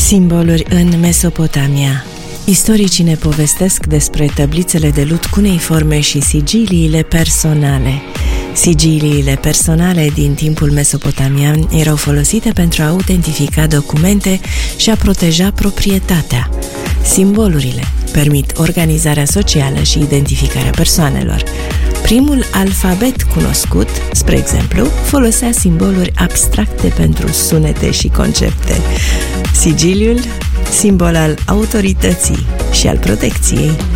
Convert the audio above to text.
Simboluri în Mesopotamia. Istoricii ne povestesc despre tablițele de lut cuneiforme și sigiliile personale. Sigiliile personale din timpul mesopotamian erau folosite pentru a autentifica documente și a proteja proprietatea. Simbolurile permit organizarea socială și identificarea persoanelor. Primul alfabet cunoscut, spre exemplu, folosea simboluri abstracte pentru sunete și concepte. Sigiliul, simbol al autorității și al protecției.